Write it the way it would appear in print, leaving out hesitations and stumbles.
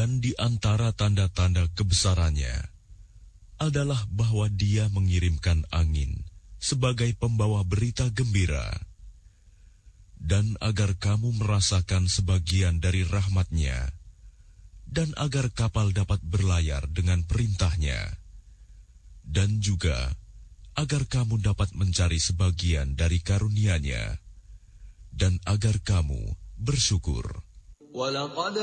Dan di antara tanda-tanda kebesarannya adalah bahwa Dia mengirimkan angin sebagai pembawa berita gembira, dan agar kamu merasakan sebagian dari rahmat-Nya, dan agar kapal dapat berlayar dengan perintah-Nya, dan juga agar kamu dapat mencari sebagian dari karunia-Nya, dan agar kamu bersyukur. وَلَقَدْ